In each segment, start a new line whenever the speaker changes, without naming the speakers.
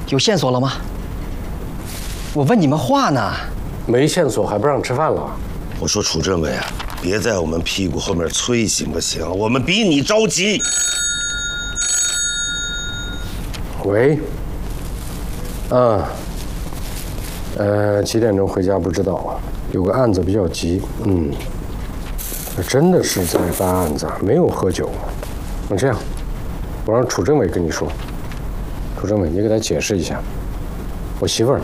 有线索了吗？我问你们话呢。
没线索还不让吃饭了？
我说楚政委啊，别在我们屁股后面催行不行？我们比你着急。
喂。几点钟回家不知道啊？有个案子比较急。真的是在办案子，没有喝酒。那这样，我让楚政委跟你说。楚政委，你给他解释一下，我媳妇儿。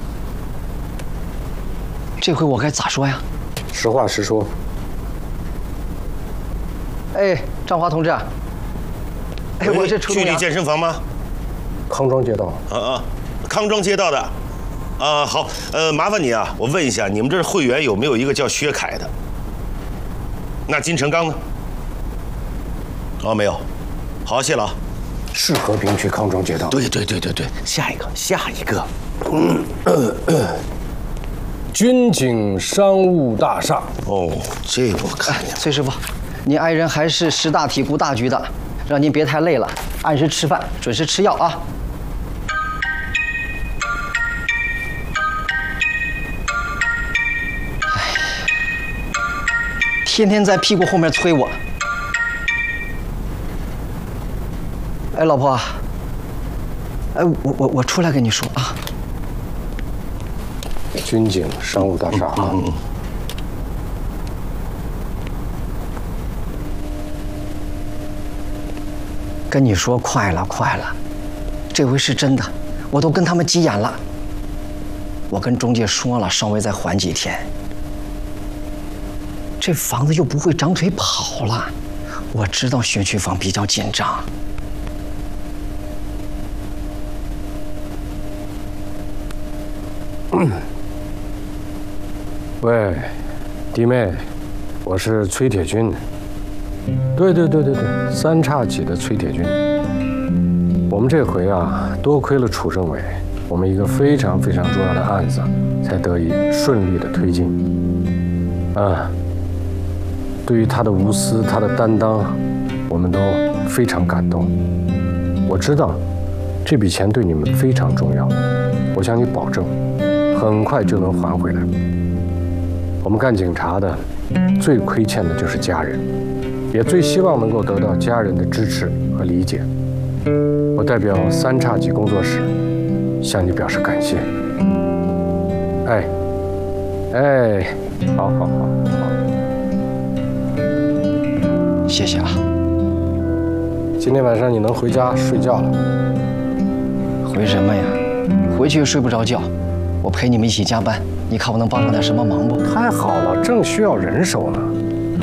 这回我该咋说呀？
实话实说。
哎，张华同志，哎，我这出
距离健身房吗？
康庄街道。
康庄街道的。好，麻烦你啊，我问一下，你们这会员有没有一个叫薛凯的？那金成刚呢？没有。好，谢了啊。
是和平区康庄街道。
对，下一个。
军警商务大厦。
这个我看见了。
崔师傅，您爱人还是识大体顾大局的，让您别太累了，按时吃饭，准时吃药啊。天天在屁股后面催我。哎，老婆，哎，我出来跟你说啊。
军警商务大厦啊。
跟你说快了，这回是真的，我都跟他们急眼了。我跟中介说了，稍微再缓几天。这房子又不会长腿跑了，我知道学区房比较紧张。
喂，弟妹，我是崔铁军。对，3叉戟的崔铁军。我们这回啊，多亏了楚政委，我们一个非常重要的案子才得以顺利的推进。对于他的无私，他的担当，我们都非常感动。我知道这笔钱对你们非常重要，我向你保证，很快就能还回来。我们干警察的，最亏欠的就是家人，也最希望能够得到家人的支持和理解。我代表3叉戟工作室向你表示感谢。好。
谢谢啊。
今天晚上你能回家睡觉了？
回什么呀？回去又睡不着觉。我陪你们一起加班，你看我能帮上点什么忙不？
太好了，正需要人手呢。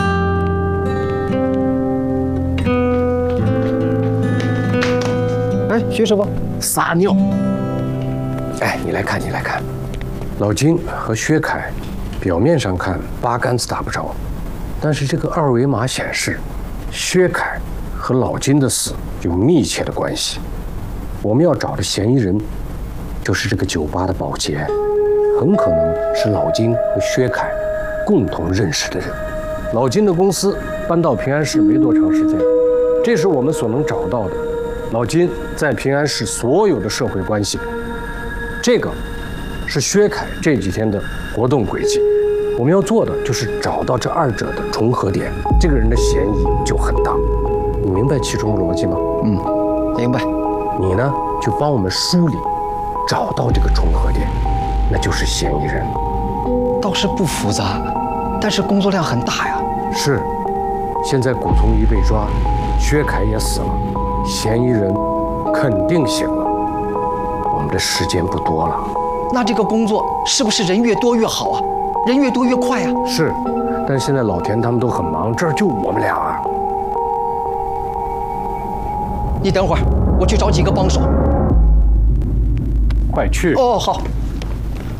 哎，徐师傅，撒尿！哎，你来看，老金和薛凯，表面上看八竿子打不着，但是这个二维码显示，薛凯和老金的死有密切的关系。我们要找的嫌疑人，就是这个酒吧的保洁，很可能是老金和薛凯共同认识的人。老金的公司搬到平安市没多长时间，这是我们所能找到的老金在平安市所有的社会关系。这个是薛凯这几天的活动轨迹。我们要做的就是找到这二者的重合点，这个人的嫌疑就很大。你明白其中的逻辑吗？
明白。
你呢，就帮我们梳理，找到这个重合点，那就是嫌疑人。
倒是不复杂，但是工作量很大呀。
是，现在古从一被抓，薛凯也死了，嫌疑人肯定醒了，我们的时间不多了。
那这个工作是不是人越多越好啊？人越多越快啊？
是，但现在老田他们都很忙，这儿就我们俩啊。
你等会儿，我去找几个帮手。
快去！
哦，好。